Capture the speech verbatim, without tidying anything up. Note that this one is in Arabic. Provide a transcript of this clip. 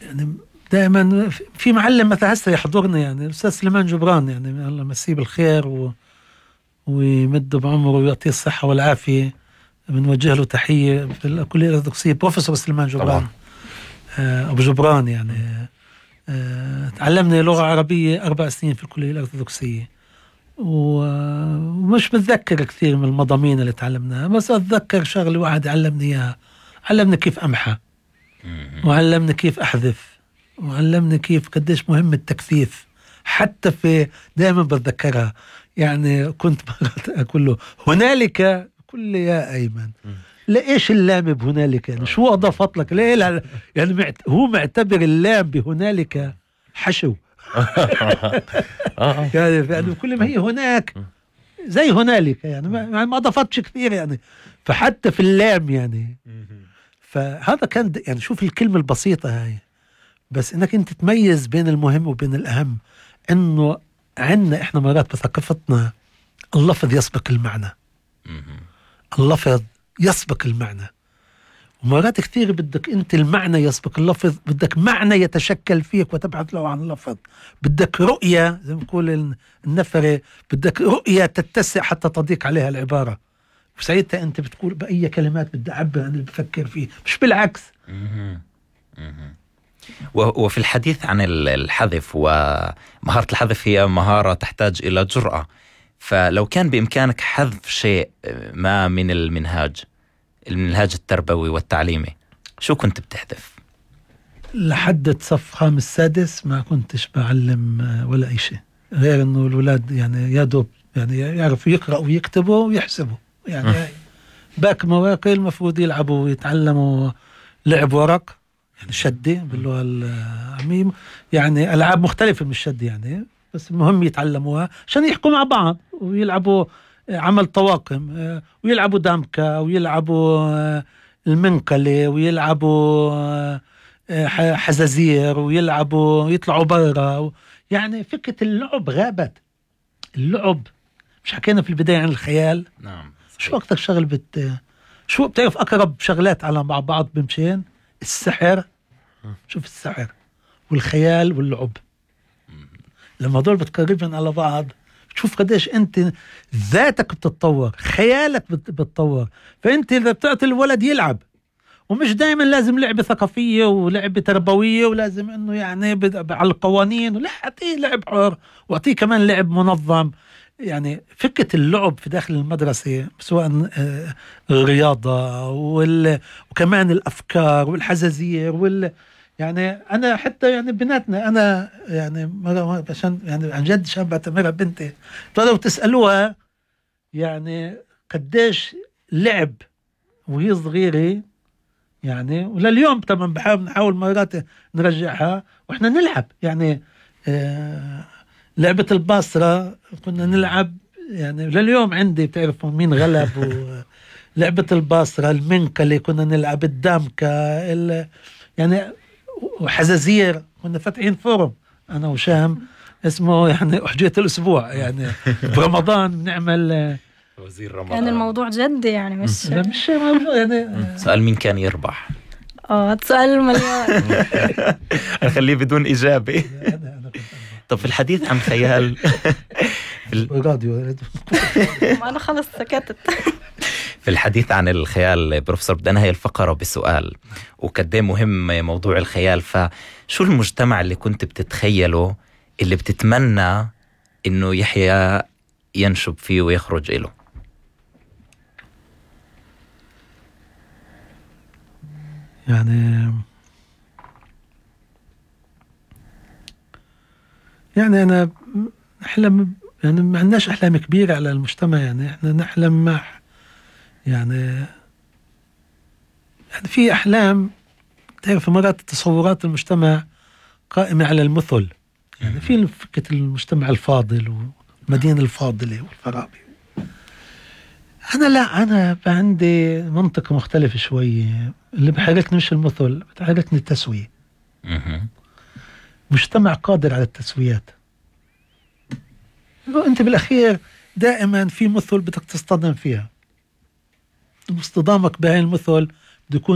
يعني دائما في معلم مثل هسه يحضرنا يعني الأستاذ سليمان جبران، يعني الله يمسيه بالخير و... ويمده بعمره ويعطيه الصحة والعافية. بنوجه له تحية في الكلية الأرثوذكسية، بروفيسور سليمان جبران طبعا. آه أبو جبران يعني. آه تعلمنا لغة عربية أربع سنين في الكلية الأرثوذكسية، ومش بتذكر كثير من المضامين اللي تعلمناها، بس أتذكر شغلة واحد علمني إياها. علمني كيف أمحى، وعلمني كيف أحذف، وعلمني كيف قديش مهم التكثيف. حتى في دائما بتذكرها، يعني كنت مرات أقول له هنالك كل يا أيمن لإيش اللام بهنالك؟ يعني شو أضافت لك؟ ليه لا يعني معت... هو معتبر اللام بهنالك حشو. يعني يعني كل ما هي هناك زي هنالك، يعني ما, ما أضافتش كثير يعني. فحتى في اللام يعني، فهذا كان يعني شوف الكلمة البسيطة هاي، بس إنك أنت تميز بين المهم وبين الأهم. إنه عنا إحنا مرات بثقافتنا اللفظ يسبق المعنى، اللفظ يسبق المعنى. ومرات كثير بدك أنت المعنى يسبق اللفظ، بدك معنى يتشكل فيك وتبحث له عن اللفظ، بدك رؤية زي ما نقول النفرة، بدك رؤية تتسع حتى تضيق عليها العبارة، وساعتها أنت بتقول بأي كلمات بدي أعبر عن اللي بفكر فيه، مش بالعكس. وفي الحديث عن الحذف، ومهارة الحذف هي مهارة تحتاج إلى جرأة، فلو كان بإمكانك حذف شيء ما من المنهاج المنهاج التربوي والتعليمي، شو كنت بتحذف؟ لحد صف خامس سادس ما كنتش بعلم ولا أي شيء، غير إنه الأولاد يعني يادوب يعني يعرفوا يقرأوا ويكتبوا ويحسبوا، يعني باك مواقع المفروض يلعبوا ويتعلموا لعب ورق، يعني شدة باللغة العامية، يعني ألعاب مختلفة من الشدة يعني، بس المهم يتعلموها عشان يحكوا مع بعض ويلعبوا عمل طواقم، ويلعبوا دامكا، ويلعبوا المنقلة، ويلعبوا حزازير، ويلعبوا يطلعوا برا. يعني فكرة اللعب غابت. اللعب مش حكينا في البداية عن الخيال؟ نعم. شو أكتر شغل بت شو بتعرف أقرب شغلات على مع بعض بمشين؟ السحر، شوف السحر والخيال واللعب، لما دول بتقربن على بعض تشوف قديش انت ذاتك بتتطور، خيالك بتتطور. فانت اذا بتعطي الولد يلعب، ومش دائما لازم لعبة ثقافية ولعبة تربوية ولازم انه يعني على القوانين، ولا اعطيه لعب حر واعطيه كمان لعب منظم. يعني فكرة اللعب في داخل المدرسة سواء الرياضة وكمان الأفكار والحزازير وال يعني أنا حتى يعني بناتنا أنا يعني مرة عشان يعني عن جد شاب بعتبرها بنتي، فلو تسألوها يعني قديش لعب وهي صغيرة يعني، ولليوم طبعا بحاول نحاول مرات نرجعها وإحنا نلعب يعني. آه لعبة الباصرة كنا نلعب يعني لليوم عندي، بتعرفوا مين غلب. ولعبة الباصرة، المنقلة كنا نلعب، الدامكا يعني، وحزازير كنا فاتحين فورم أنا وشام اسمه يعني أحجية الأسبوع، يعني برمضان بنعمل وزير رمضان. كان الموضوع جد يعني مش مش يعني سؤال مين كان يربح؟ اه سؤال مليون. أخليه بدون إجابة. طب في الحديث عن خيال في الراديو ما أنا خلص سكتت. في الحديث عن الخيال بروفيسور بدنا ننهي الفقرة بسؤال، وكده مهم موضوع الخيال، فشو المجتمع اللي كنت بتتخيله اللي بتتمنى إنه يحيى ينشب فيه ويخرج إله؟ يعني يعني أنا نحلم يعني ما عندناش أحلام كبيرة على المجتمع، يعني إحنا نحلم مع يعني يعني في أحلام تعرف مرات تصورات المجتمع قائمة على المثل، يعني في فكرة المجتمع الفاضل والمدينة الفاضلة والفرابي. أنا لا، أنا عندي منطق مختلف شوية، اللي بحركني مش المثل، بتحركني التسوية. مجتمع قادر على التسويات. أنت بالأخير دائما في مثل بدك تصطدم فيها، واصطدامك بهاي المثل بده يكون